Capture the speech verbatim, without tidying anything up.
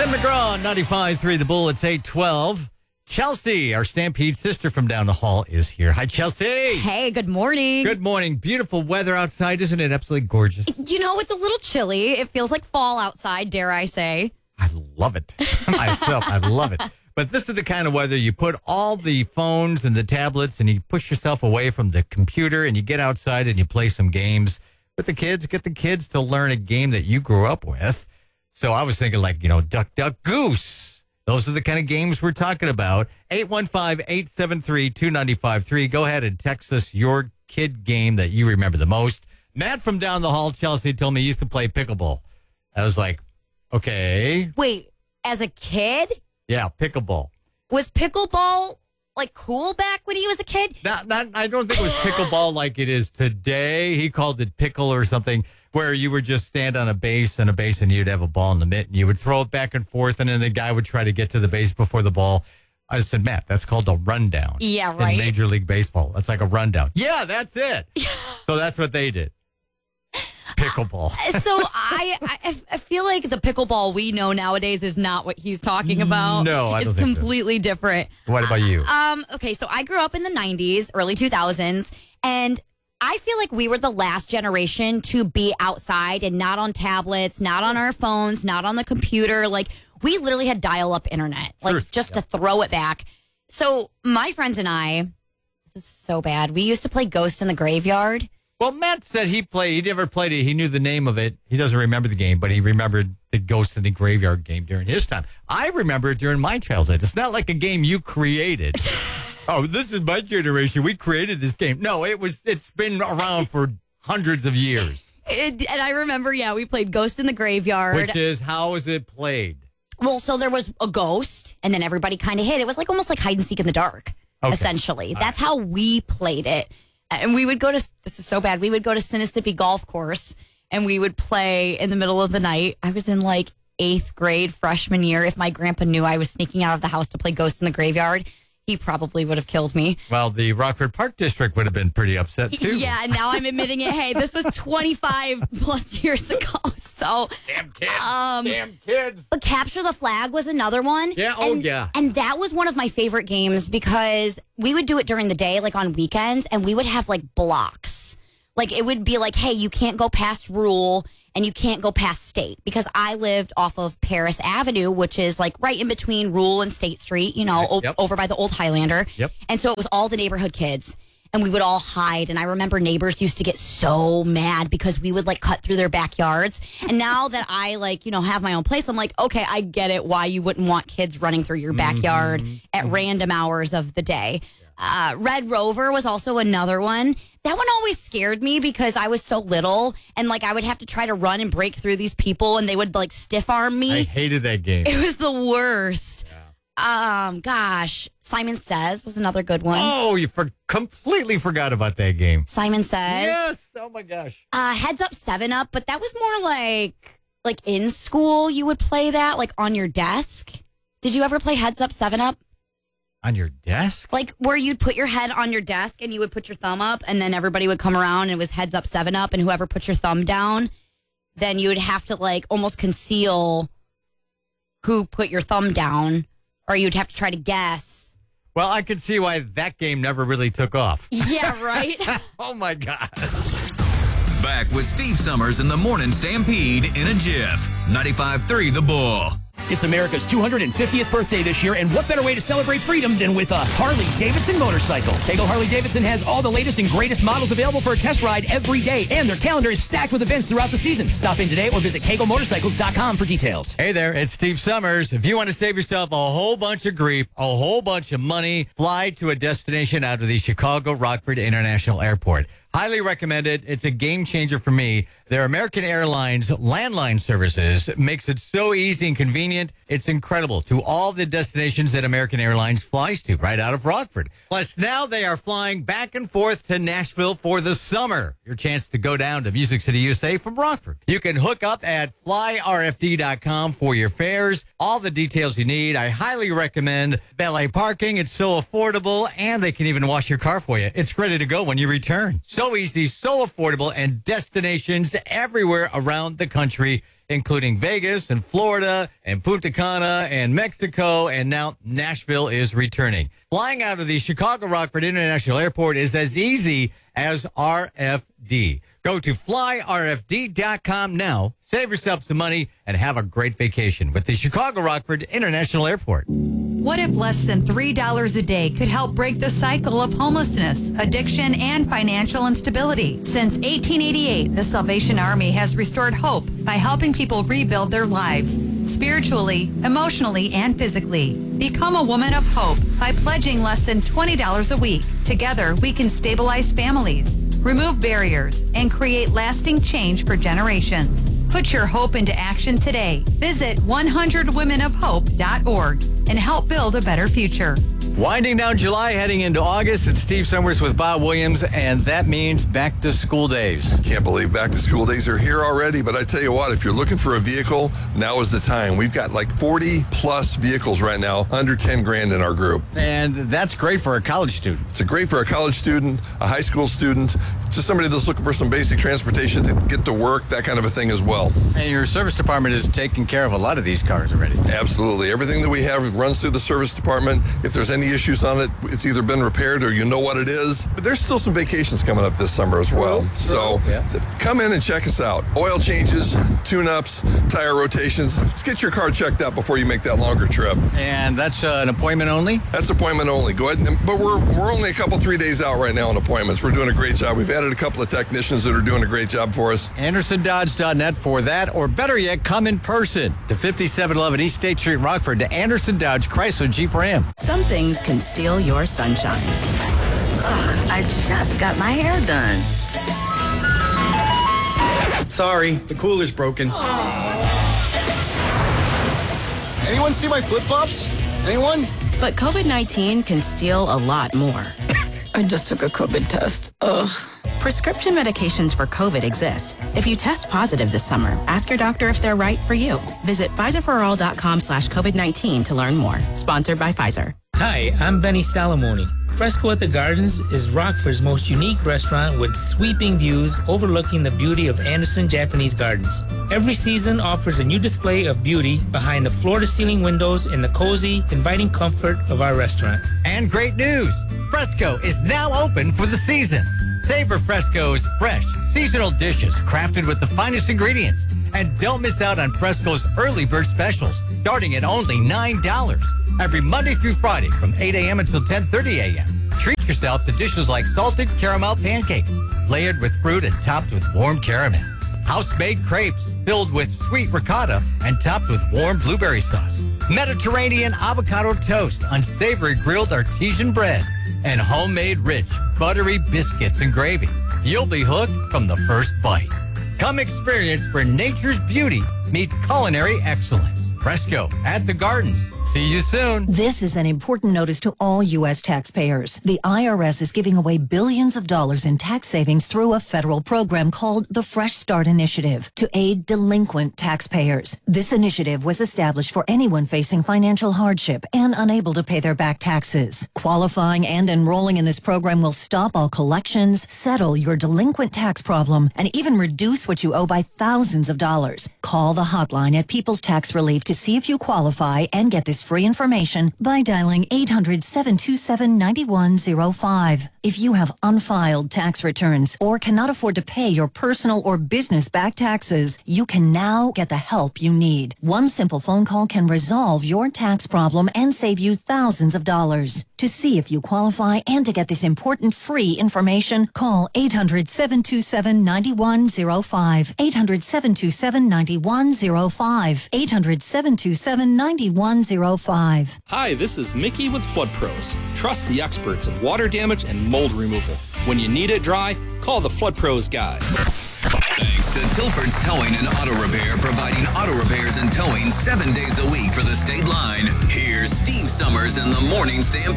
Tim McGraw, ninety-five point three The Bull. It's eight twelve. Chelsea, our Stampede sister from down the hall, is here. Hi, Chelsea. Hey, good morning. Good morning. Beautiful weather outside. Isn't it absolutely gorgeous? You know, it's a little chilly. It feels like fall outside, dare I say. I love it. Myself, I love it. But this is the kind of weather you put all the phones and the tablets and you push yourself away from the computer and you get outside and you play some games with the kids. Get the kids to learn a game that you grew up with. So I was thinking like, you know, Duck, Duck, Goose. Those are the kind of games we're talking about. eight one five, eight seven three, two nine five three. Go ahead and text us your kid game that you remember the most. Matt from down the hall, Chelsea, told me he used to play pickleball. I was like, okay. Wait, as a kid? Yeah, pickleball. Was pickleball like cool back when he was a kid? Not, not, I don't think it was pickleball like it is today. He called it pickle or something, where you would just stand on a base and a base and you'd have a ball in the mitt and you would throw it back and forth and then the guy would try to get to the base before the ball. I said, Matt, that's called a rundown. Yeah, right. In Major League Baseball. That's like a rundown. Yeah, that's it. So that's what they did. Pickleball. Uh, so I, I I feel like the pickleball we know nowadays is not what he's talking about. No, I don't it's think so. completely different. What about you? Um. Okay, so I grew up in the nineties, early two thousands, and I feel like we were the last generation to be outside and not on tablets, not on our phones, not on the computer. Like, we literally had dial-up internet, like Truth. just Yep. to throw it back. So my friends and I, this is so bad, we used to play Ghost in the Graveyard. Well, Matt said he played, he never played it. He knew the name of it. He doesn't remember the game, but he remembered the Ghost in the Graveyard game during his time. I remember it during my childhood. It's not like a game you created. Oh, this is my generation. We created this game. No, it was, it's been around for hundreds of years. It, and I remember, yeah, we played Ghost in the Graveyard. Which is, how is it played? Well, so there was a ghost, and then everybody kind of hid. It was like almost like hide and seek in the dark, Okay. essentially. All That's how we played it. And we would go to, this is so bad, we would go to Sinisippi Golf Course, and we would play in the middle of the night. I was in like eighth grade, freshman year. If my grandpa knew I was sneaking out of the house to play Ghost in the Graveyard, he probably would have killed me. Well, the Rockford Park District would have been pretty upset, too. Yeah, and now I'm admitting it. Hey, this was twenty-five plus years ago. So, Damn kids. Um, Damn kids. but Capture the Flag was another one. Yeah, oh, and, yeah. And that was one of my favorite games because we would do it during the day, like on weekends, and we would have like blocks. Like it would be like, hey, you can't go past Rule and you can't go past State, because I lived off of Paris Avenue, which is like right in between Rule and State Street, you know, o- Yep. over by the old Highlander. Yep. And so it was all the neighborhood kids. And we would all hide. And I remember neighbors used to get so mad because we would like cut through their backyards. And now that I like, you know, have my own place, I'm like, okay, I get it why you wouldn't want kids running through your backyard Mm-hmm. at random hours of the day. Uh, Red Rover was also another one. That one always scared me because I was so little and like I would have to try to run and break through these people and they would like stiff arm me. I hated that game. It was the worst. Um, gosh, Simon Says was another good one. Oh, you for- completely forgot about that game. Simon Says. Yes. Oh, my gosh. Uh, Heads Up, Seven Up, but that was more like like in school. You would play that like on your desk. Did you ever play Heads Up, Seven Up? On your desk? Like where you'd put your head on your desk and you would put your thumb up, and then everybody would come around and it was Heads Up, Seven Up, and whoever put your thumb down, then you would have to like almost conceal who put your thumb down, or you'd have to try to guess. Well, I can see why that game never really took off. Yeah, right. Oh, my God. Back with Steve Summers in the Morning Stampede in a jiff. ninety-five point three The Bull. It's America's two hundred fiftieth birthday this year, and what better way to celebrate freedom than with a Harley-Davidson motorcycle? Kegel Harley-Davidson has all the latest and greatest models available for a test ride every day, and their calendar is stacked with events throughout the season. Stop in today or visit kegel motorcycles dot com for details. Hey there, it's Steve Summers. If you want to save yourself a whole bunch of grief, a whole bunch of money, fly to a destination out of the Chicago Rockford International Airport. Highly recommend it. It's a game changer for me. Their American Airlines landline services makes it so easy and convenient. It's incredible to all the destinations that American Airlines flies to right out of Rockford. Plus, now they are flying back and forth to Nashville for the summer. Your chance to go down to Music City, U S A from Rockford. You can hook up at fly r f d dot com for your fares. All the details you need. I highly recommend valet parking. It's so affordable, and they can even wash your car for you. It's ready to go when you return. So easy, so affordable, and destinations everywhere around the country. including Vegas and Florida and Punta Cana and Mexico, and now Nashville is returning. Flying out of the Chicago Rockford International Airport is as easy as R F D. Go to fly R F D dot com now, save yourself some money, and have a great vacation with the Chicago Rockford International Airport. What if less than three dollars a day could help break the cycle of homelessness, addiction, and financial instability? Since eighteen eighty-eight, the Salvation Army has restored hope by helping people rebuild their lives, spiritually, emotionally, and physically. Become a woman of hope by pledging less than twenty dollars a week. Together, we can stabilize families, remove barriers, and create lasting change for generations. Put your hope into action today. Visit one hundred women of hope dot org and help build a better future. Winding down July, heading into August, it's Steve Summers with Bob Williams, and that means back to school days. Can't believe back to school days are here already, but I tell you what, if you're looking for a vehicle, now is the time. We've got like forty plus vehicles right now, under ten grand in our group. And that's great for a college student. It's a great for a college student, a high school student, just somebody that's looking for some basic transportation to get to work, that kind of a thing as well. And your service department is taking care of a lot of these cars already. Absolutely. Everything that we have runs through the service department. If there's any issues on it, it's either been repaired or you know what it is. But there's still some vacations coming up this summer as well. True. So Yeah. th- come in and check us out. Oil changes, tune-ups, tire rotations. Let's get your car checked out before you make that longer trip. And that's uh, an appointment only? That's appointment only. Go ahead. And, but we're we're only a couple, three days out right now on appointments. We're doing a great job. We've added a couple of technicians that are doing a great job for us. Anderson Dodge dot net for that, or better yet, come in person to fifty-seven eleven East State Street, Rockford, to Anderson Dodge Chrysler Jeep Ram. Some things can steal your sunshine. Ugh, I just got my hair done. Sorry, the cooler's broken. Anyone see my flip-flops? Anyone? But COVID nineteen can steal a lot more. I just took a COVID test. Ugh. Prescription medications for COVID exist. If you test positive this summer, ask your doctor if they're right for you. Visit Pfizer for all dot com slash COVID nineteen to learn more. Sponsored by Pfizer. Hi, I'm Benny Salamoni. Fresco at the Gardens is Rockford's most unique restaurant with sweeping views overlooking the beauty of Anderson Japanese Gardens. Every season offers a new display of beauty behind the floor-to-ceiling windows in the cozy, inviting comfort of our restaurant. And great news! Fresco is now open for the season. Savor Fresco's fresh, seasonal dishes crafted with the finest ingredients. And don't miss out on Fresco's early bird specials, starting at only nine dollars. Every Monday through Friday from eight a.m. until ten thirty a.m. Treat yourself to dishes like salted caramel pancakes, layered with fruit and topped with warm caramel. House-made crepes filled with sweet ricotta and topped with warm blueberry sauce. Mediterranean avocado toast on savory grilled artesian bread. And homemade rich, buttery biscuits and gravy. You'll be hooked from the first bite. Come experience where nature's beauty meets culinary excellence. Fresco at the Gardens. See you soon. This is an important notice to all U S taxpayers. The I R S is giving away billions of dollars in tax savings through a federal program called the Fresh Start Initiative to aid delinquent taxpayers. This initiative was established for anyone facing financial hardship and unable to pay their back taxes. Qualifying and enrolling in this program will stop all collections, settle your delinquent tax problem, and even reduce what you owe by thousands of dollars. Call the hotline at People's Tax Relief to see if you qualify and get this free information by dialing eight hundred, seven two seven, nine one zero five. If you have unfiled tax returns or cannot afford to pay your personal or business back taxes, you can now get the help you need. One simple phone call can resolve your tax problem and save you thousands of dollars. To see if you qualify and to get this important free information, call eight hundred, seven two seven, nine one zero five. eight hundred, seven two seven, nine one zero five. eight hundred, seven two seven, nine one zero five. Hi, this is Mickey with Flood Pros. Trust the experts in water damage and mold removal. When you need it dry, call the Flood Pros guy. Thanks to Tilford's Towing and Auto Repair, providing auto repairs and towing seven days a week for the state line. Here's Steve Summers in the Morning Stampede.